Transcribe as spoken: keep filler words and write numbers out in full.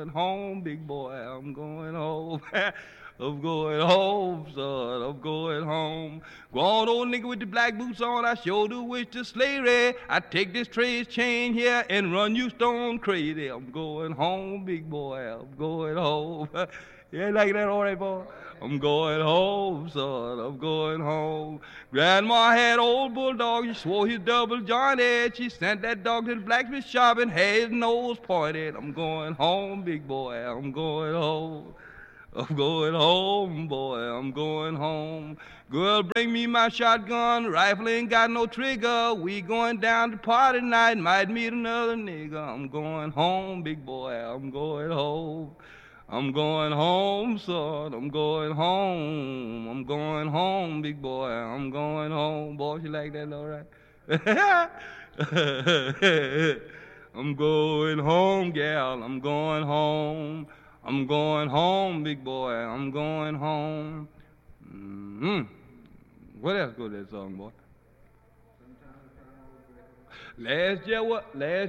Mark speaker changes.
Speaker 1: going home, big boy. I'm going home. I'm going home, son. I'm going home. Go on, old nigga with the black boots on. I sure do wish to slavery. I take this trace chain here and run you stone crazy. I'm going home, big boy. I'm going home. You ain't like that, all right, boy? I'm going home, son. I'm going home. Grandma had old bulldog. She swore he's double jointed. She sent that dog to the blacksmith shop and had his nose pointed. I'm going home, big boy. I'm going home. I'm going home, boy, I'm going home. Girl, bring me my shotgun. Rifle ain't got no trigger. We going down to party night. Might meet another nigga. I'm going home, big boy. I'm going home. I'm going home, son. I'm going home. I'm going home, big boy. I'm going home. Boy, you like that, all right? I'm going home, gal. I'm going home. I'm going home, big boy. I'm going home. Mm-hmm. What else go to that song, boy? Last year, what? Last